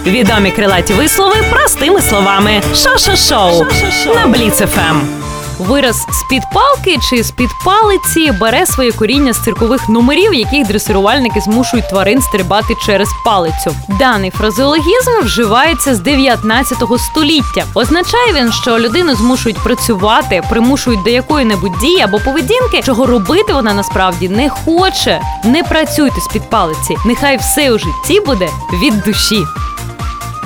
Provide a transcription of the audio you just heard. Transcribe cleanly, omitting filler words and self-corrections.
Відомі крилаті вислови простими словами. Шо-шо-шоу на Бліц ФМ. Вираз «з-під палки» чи «з-під палиці» бере своє коріння з циркових номерів, яких дресирувальники змушують тварин стрибати через палицю. Даний фразеологізм вживається з 19 століття. Означає він, що людину змушують працювати, примушують до якої-небудь дії або поведінки, чого робити вона насправді не хоче. Не працюйте з-під палиці. Нехай все у житті буде від душі.